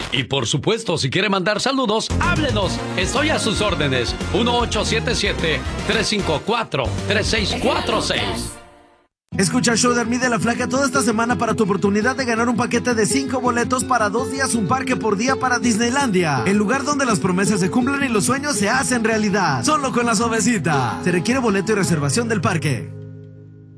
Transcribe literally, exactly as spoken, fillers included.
Y por supuesto, si quiere mandar saludos, háblenos. Estoy a sus órdenes. uno ocho siete siete, tres cinco cuatro, tres seis cuatro seis. Escucha el show de Ermí de la Flaca toda esta semana para tu oportunidad de ganar un paquete de cinco boletos para dos días, un parque por día para Disneylandia. El lugar donde las promesas se cumplen y los sueños se hacen realidad. Solo con la suavecita. Se requiere boleto y reservación del parque.